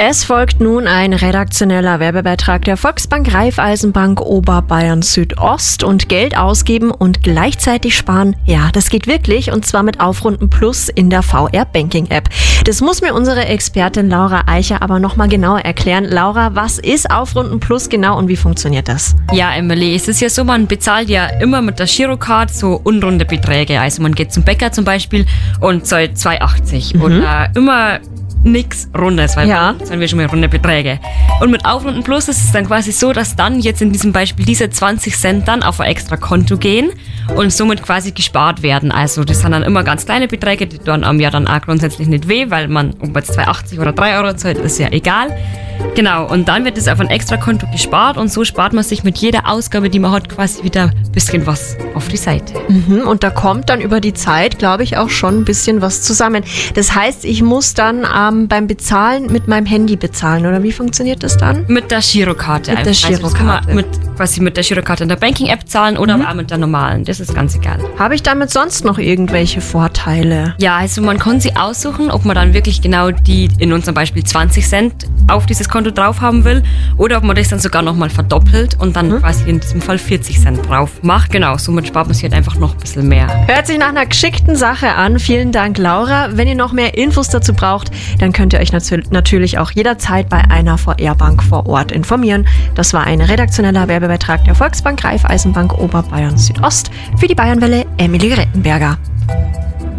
Es folgt nun ein redaktioneller Werbebeitrag der Volksbank Raiffeisenbank Oberbayern Südost. Und Geld ausgeben und gleichzeitig sparen, ja, das geht wirklich, und zwar mit Aufrunden Plus in der VR Banking App. Das muss mir unsere Expertin Laura Eicher aber nochmal genauer erklären. Laura, was ist Aufrunden Plus genau und wie funktioniert das? Ja, Emily, es ist ja so, man bezahlt ja immer mit der Girocard so unrunde Beträge. Also man geht zum Bäcker zum Beispiel und zahlt 2,80 und immer nix Rundes, weil zahlen wir schon mal runde Beträge. Und mit Aufrunden Plus ist es dann quasi so, dass dann jetzt in diesem Beispiel diese 20 Cent dann auf ein extra Konto gehen und somit quasi gespart werden. Also das sind dann immer ganz kleine Beträge, die tun einem ja dann auch grundsätzlich nicht weh, weil man, ob jetzt 2,80 oder 3 Euro zahlt, ist ja egal. Genau, und dann wird es auf ein extra Konto gespart und so spart man sich mit jeder Ausgabe, die man hat, quasi wieder ein bisschen was auf die Seite. Und da kommt dann über die Zeit, glaube ich, auch schon ein bisschen was zusammen. Das heißt, ich muss dann beim Bezahlen mit meinem Handy bezahlen, oder wie funktioniert das dann? Mit der Girokarte. Mit der Girokarte. Also das kann man quasi mit der Girokarte in der Banking-App zahlen oder auch mit der normalen. Das ist ganz egal. Habe ich damit sonst noch irgendwelche Vorteile? Ja, also man kann sich aussuchen, ob man dann wirklich genau die, in unserem Beispiel 20 Cent, auf dieses Konto drauf haben will oder ob man das dann sogar nochmal verdoppelt und dann quasi in diesem Fall 40 Cent drauf macht. Genau, somit spart man sich halt einfach noch ein bisschen mehr. Hört sich nach einer geschickten Sache an. Vielen Dank, Laura. Wenn ihr noch mehr Infos dazu braucht, dann könnt ihr euch natürlich auch jederzeit bei einer VR-Bank vor Ort informieren. Das war ein redaktioneller Werbebeitrag der Volksbank Raiffeisenbank Oberbayern Südost für die Bayernwelle Emily Rettenberger.